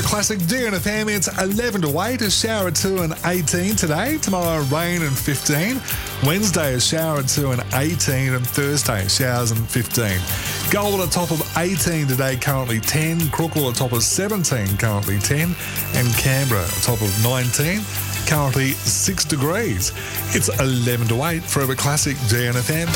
Classic DNFM, it's 11 to 8, a shower at 2 and 18 today. Tomorrow, rain and 15. Wednesday, a shower at 2 and 18. And Thursday, showers and 15. Gold at top of 18 today, currently 10. Crookwell at top of 17, currently 10. And Canberra at top of 19, currently 6 degrees. It's 11 to 8 for Forever Classic DNFM.